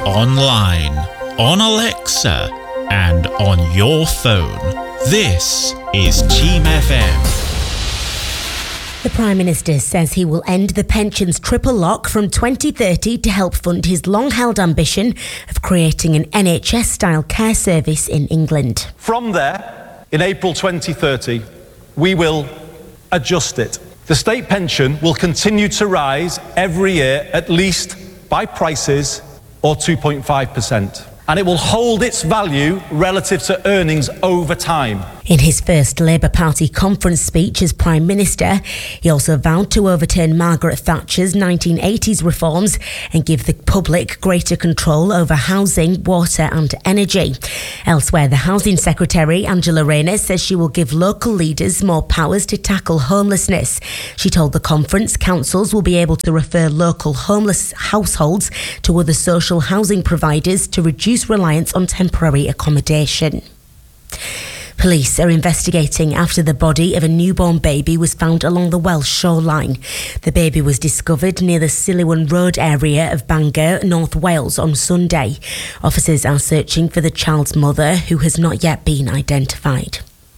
online, on Alexa, and on your phone. This is Team FM. The Prime Minister says he will end the pensions triple lock from 2030 to help fund his long-held ambition of creating an NHS-style care service in England. From there, in April 2030, we will adjust it. The state pension will continue to rise every year, at least by prices or 2.5%. And it will hold its value relative to earnings over time. In his first Labour Party conference speech as Prime Minister, he also vowed to overturn Margaret Thatcher's 1980s reforms and give the public greater control over housing, water and energy. Elsewhere, the Housing Secretary, Angela Rayner, says she will give local leaders more powers to tackle homelessness. She told the conference councils will be able to refer local homeless households to other social housing providers to reduce reliance on temporary accommodation. Police are investigating after the body of a newborn baby was found along the Welsh shoreline. The baby was discovered near the Siliwan Road area of Bangor, North Wales on Sunday. Officers are searching for the child's mother, who has not yet been identified.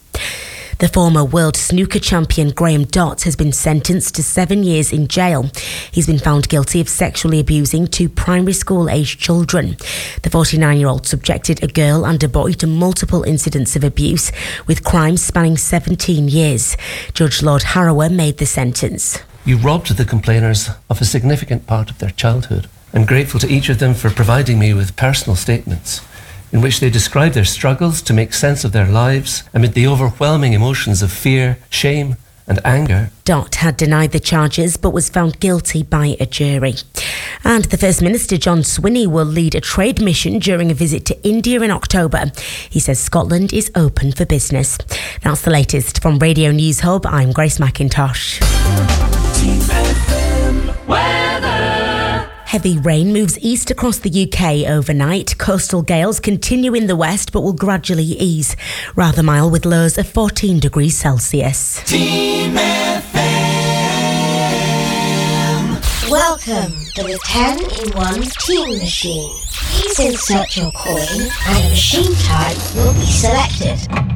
The former world snooker champion Graham Dott has been sentenced to 7 years in jail. He's been found guilty of sexually abusing two primary school-aged children. The 49-year-old subjected a girl and a boy to multiple incidents of abuse, with crimes spanning 17 years. Judge Lord Harrower made the sentence. You robbed the complainers of a significant part of their childhood. I'm grateful to each of them for providing me with personal statements in which they describe their struggles to make sense of their lives amid the overwhelming emotions of fear, shame and anger. Dott had denied the charges but was found guilty by a jury. And the First Minister, John Swinney, will lead a trade mission during a visit to India in October. He says Scotland is open for business. That's the latest from Radio News Hub. I'm Grace McIntosh. Team FM weather. Heavy rain moves east across the UK overnight. Coastal gales continue in the west but will gradually ease. Rather mild with lows of 14 degrees Celsius. Team FM. Welcome to the 10-in-1 Team Machine. Please insert your coin and a machine type will be selected.